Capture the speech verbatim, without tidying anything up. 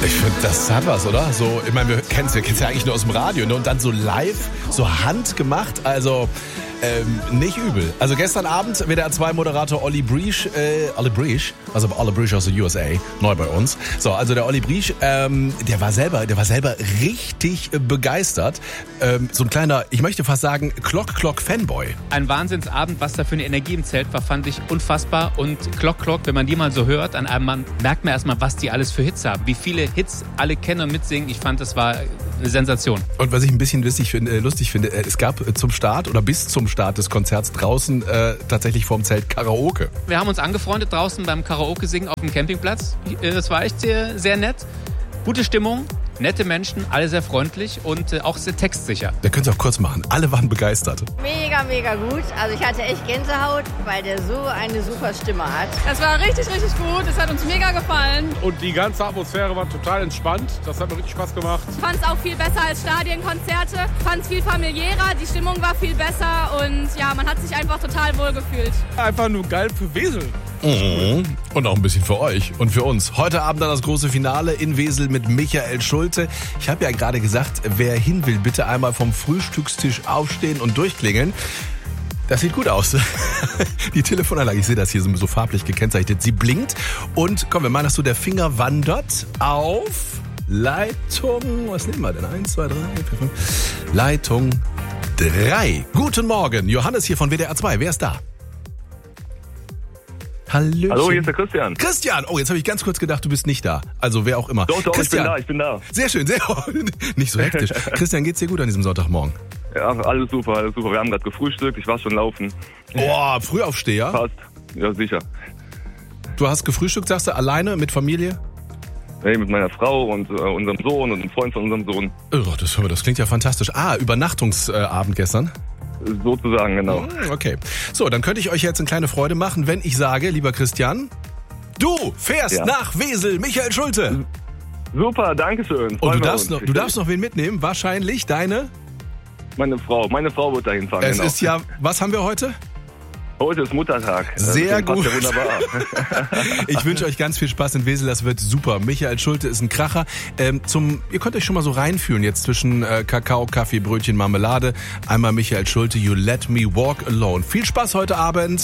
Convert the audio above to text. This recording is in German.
Ich finde, das hat was, oder? So, ich meine, wir kennen es ja, ja eigentlich nur aus dem Radio, ne? Und dann so live, so handgemacht, also ähm, nicht übel. Also gestern Abend W D R zwei Moderator Olli Briesch, äh, Olli Briesch, also Olli Briesch aus den U S A, neu bei uns. So, also der Olli Briesch, ähm, der war selber, der war selber richtig äh, begeistert. Ähm, so ein kleiner, ich möchte fast sagen, Clock-Clock-Fanboy. Ein Wahnsinnsabend, was da für eine Energie im Zelt war, fand ich unfassbar. Und Clock Clock, wenn man die mal so hört, an einem Mann, merkt man erstmal, was die alles für Hits haben. Wie viele Hits alle kennen und mitsingen. Ich fand, das war eine Sensation. Und was ich ein bisschen lustig finde, lustig finde, es gab zum Start oder bis zum Start des Konzerts draußen äh, tatsächlich vorm Zelt Karaoke. Wir haben uns angefreundet draußen beim Karaoke-Singen auf dem Campingplatz. Das war echt sehr, sehr nett. Gute Stimmung, nette Menschen, alle sehr freundlich und äh, auch sehr textsicher. Da könnt ihr auch kurz machen. Alle waren begeistert. Mega, mega gut. Also ich hatte echt Gänsehaut, weil der so eine super Stimme hat. Das war richtig, richtig gut. Es hat uns mega gefallen. Und die ganze Atmosphäre war total entspannt. Das hat mir richtig Spaß gemacht. Ich fand es auch viel besser als Stadienkonzerte. Ich fand es viel familiärer, die Stimmung war viel besser und ja, man hat sich einfach total wohl gefühlt. Einfach nur geil für Wesel. Mhm. Und auch ein bisschen für euch und für uns. Heute Abend dann das große Finale in Wesel mit Michael Schulte. Ich habe ja gerade gesagt, wer hin will, bitte einmal vom Frühstückstisch aufstehen und durchklingeln. Das sieht gut aus. Die Telefonanlage, ich sehe das hier so farblich gekennzeichnet. Sie blinkt und komm, wir meinen, dass so der Finger wandert auf Leitung, was nehmen wir denn? Eins, zwei, drei, vier, fünf. Leitung drei. Guten Morgen, Johannes hier von W D R zwei. Wer ist da? Hallöchen. Hallo, hier ist der Christian. Christian! Oh, jetzt habe ich ganz kurz gedacht, du bist nicht da. Also wer auch immer. Doch, doch, Christian. ich bin da, ich bin da. Sehr schön, sehr nicht so hektisch. Christian, geht's dir gut an diesem Sonntagmorgen? Ja, alles super, alles super. Wir haben gerade gefrühstückt, ich war schon laufen. Boah, Frühaufsteher? Passt, ja sicher. Du hast gefrühstückt, sagst du, alleine, mit Familie? Hey, mit meiner Frau und äh, unserem Sohn und einem Freund von unserem Sohn. Oh, das, das klingt ja fantastisch. Ah, Übernachtungsabend gestern? Sozusagen, genau. Okay. So, dann könnte ich euch jetzt eine kleine Freude machen, wenn ich sage, lieber Christian, du fährst ja. nach Wesel, Michael Schulte. Super, danke schön. Und du darfst, noch, du darfst noch wen mitnehmen, wahrscheinlich deine? Meine Frau, meine Frau wird dahin fahren. Es genau. ist ja, was haben wir heute? Heute ist Muttertag. Sehr das gut. Ja wunderbar. Ich wünsche euch ganz viel Spaß in Wesel, das wird super. Michael Schulte ist ein Kracher. Ähm, zum, ihr könnt euch schon mal so reinfühlen jetzt zwischen äh, Kakao, Kaffee, Brötchen, Marmelade. Einmal Michael Schulte, You Let Me Walk Alone. Viel Spaß heute Abend.